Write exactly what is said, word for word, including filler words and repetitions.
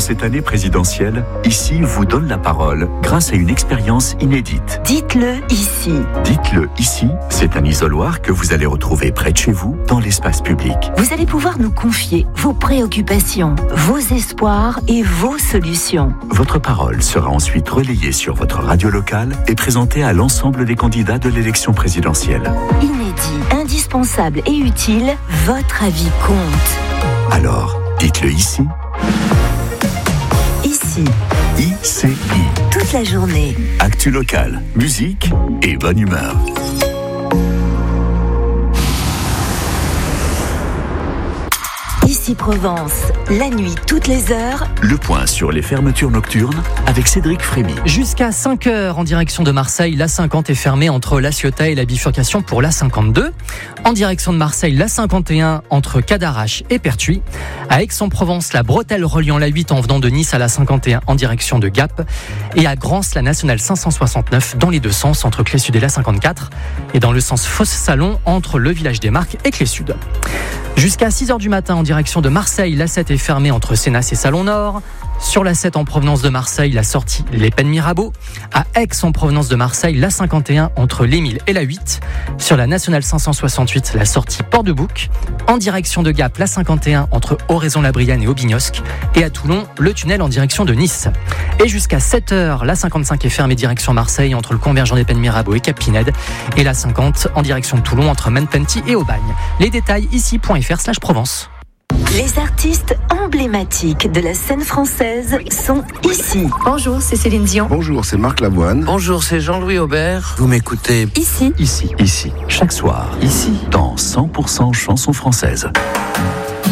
cette année présidentielle, Ici vous donne la parole grâce à une expérience inédite. Dites-le ici. Dites-le ici, c'est un isoloir que vous allez retrouver près de chez vous, dans l'espace public. Vous allez pouvoir nous confier vos préoccupations, vos espoirs et vos solutions. Votre parole sera ensuite relayée sur votre radio locale et présentée à l'ensemble des candidats de l'élection présidentielle. Inédit, indispensable et utile, votre avis compte. Alors, dites-le ici. Ici. I C I. Toute la journée. Actu local, musique et bonne humeur. Ici Provence, la nuit toutes les heures. Le point sur les fermetures nocturnes avec Cédric Frémy. Jusqu'à cinq heures en direction de Marseille, l'A cinquante est fermée entre La Ciotat et la bifurcation pour l'A cinquante-deux. En direction de Marseille, l'A cinquante et un entre Cadarache et Pertuis. À Aix-en-Provence, la bretelle reliant l'A huit en venant de Nice à l'A cinquante et un en direction de Gap. Et à Grance, la nationale cinq cent soixante-neuf dans les deux sens entre Clé-Sud et l'A cinquante-quatre. Et dans le sens Fosse-Salon entre le village des Marques et Clé-Sud. Jusqu'à six heures du matin en direction de Marseille, l'A sept est fermée entre Sénas et Salon-Nord. Sur l'A sept en provenance de Marseille, la sortie Les Pennes-Mirabeau. À Aix en provenance de Marseille, l'A cinquante et un entre l'Émile et l'A huit. Sur la nationale cinq cent soixante-huit, la sortie Port-de-Bouc. En direction de Gap, l'A cinquante et un entre Oraison-la-Brienne et Aubignosc. Et à Toulon, le tunnel en direction de Nice. Et jusqu'à sept heures, l'A cinquante-cinq est fermée direction Marseille entre le convergent des Pennes-Mirabeau et Cap-Pinède. Et l'A cinquante en direction de Toulon entre Mennepenty et Aubagne. Les détails ici.fr slash Provence. Les artistes emblématiques de la scène française sont ici. Bonjour, c'est Céline Dion. Bonjour, c'est Marc Lavoine. Bonjour, c'est Jean-Louis Aubert. Vous m'écoutez Ici. Ici, ici, chaque soir, ici, dans cent pour cent chansons françaises.